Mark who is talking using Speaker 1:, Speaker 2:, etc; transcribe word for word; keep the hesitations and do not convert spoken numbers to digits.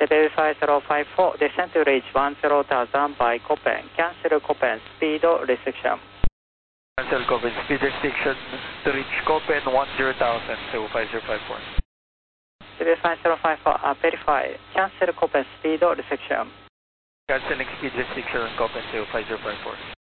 Speaker 1: Civil five zero five four, descend to reach one zero thousand by Copen. Cancel Copen, speed restriction.
Speaker 2: Cancel Copen, speed restriction to reach Copen one zero thousand to five zero five four.
Speaker 1: Civil five zero five four, uh, verify. Cancel Copen, speed restriction.
Speaker 2: Canceling speed restriction on Copen to five zero five four.